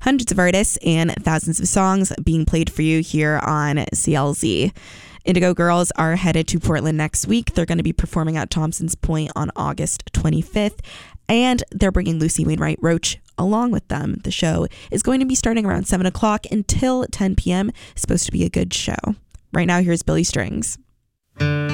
Hundreds of artists and thousands of songs being played for you here on CLZ. Indigo Girls are headed to Portland next week. They're going to be performing at Thompson's Point on August 25th, and they're bringing Lucy Wainwright Roach along with them. The show is going to be starting around 7 o'clock until 10 p.m. It's supposed to be a good show. Right now, here's Billy Strings.